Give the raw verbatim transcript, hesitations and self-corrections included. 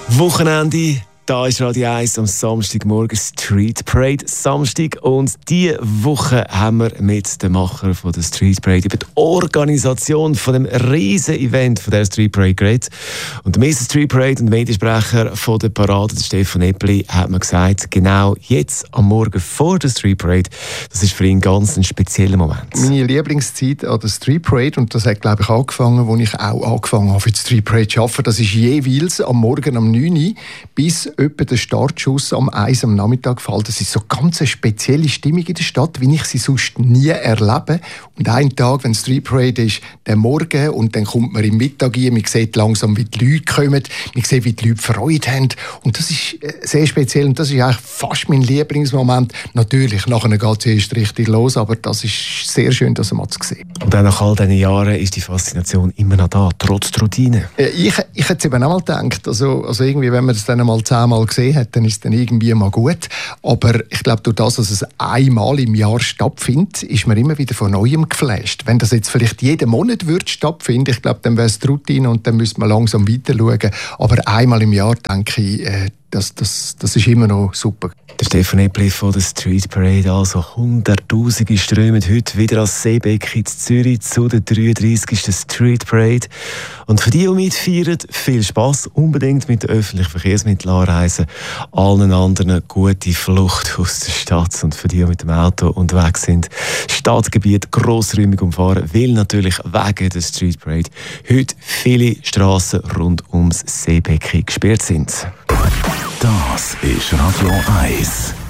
Wochenende, da ist Radio eins am Samstagmorgen Street Parade Samstag und diese Woche haben wir mit dem Macher von der Street Parade über die Organisation von dem riesen Event von der Street Parade geredet. Und der Mister Street Parade und Mediensprecher von der Parade, der Stefan Eppli, hat mir gesagt, genau jetzt am Morgen vor der Street Parade, das ist für ihn ganz ein spezieller Moment. Meine Lieblingszeit an der Street Parade, und das hat, glaube ich, angefangen, als ich auch angefangen habe, für die Street Parade zu arbeiten, das ist jeweils am Morgen um neun Uhr bis etwa der Startschuss am eins am Nachmittag fällt. Das ist so ganz eine spezielle Stimmung in der Stadt, wie ich sie sonst nie erlebe. Und einen Tag, wenn Street Parade ist, der Morgen, und dann kommt man im Mittag rein, man sieht langsam, wie die Leute kommen, man sieht, wie die Leute Freude haben. Und das ist sehr speziell und das ist eigentlich fast mein Lieblingsmoment. Natürlich, nachher geht es erst richtig los, aber das ist sehr schön, das mal zu sehen. Und auch nach all diesen Jahren ist die Faszination immer noch da, trotz der Routine. Ich, ich hätte es eben auch mal gedacht, also, also irgendwie, wenn man das dann mal zehnmal gesehen hat, dann ist es dann irgendwie mal gut. Aber ich glaube, durch das, dass es einmal im Jahr stattfindet, ist man immer wieder von Neuem geflasht. Wenn das jetzt vielleicht jeden Monat würde stattfinden, ich glaube, dann wäre es die Routine und dann müsste man langsam weiter schauen. Aber einmal im Jahr, denke ich, äh, das, das, das ist immer noch super. Der Stefan Eppli von der Street Parade, also Hunderttausende strömen heute wieder als Seebeck in Zürich zu der dreiunddreißigsten Street Parade. Und für die, die mitfeiern, viel Spass, unbedingt mit den öffentlichen Verkehrsmitteln anreisen. Allen anderen gute Flucht aus der Stadt. Und für die, die mit dem Auto unterwegs sind, Stadtgebiet grossräumig umfahren, weil natürlich wegen der Street Parade heute viele Strassen rund ums Seebeck gesperrt sind. Das ist Radio eins.